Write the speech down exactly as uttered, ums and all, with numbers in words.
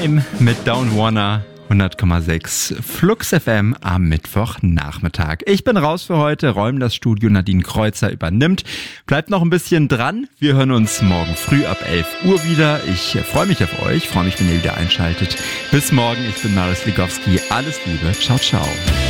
Time mit Down Warner. hundert Komma sechs Flux F M am Mittwochnachmittag. Ich bin raus für heute, räume das Studio, Nadine Kreuzer übernimmt. Bleibt noch ein bisschen dran. Wir hören uns morgen früh ab elf Uhr wieder. Ich freue mich auf euch, freue mich, wenn ihr wieder einschaltet. Bis morgen, ich bin Marius Ligowski. Alles Liebe, ciao, ciao.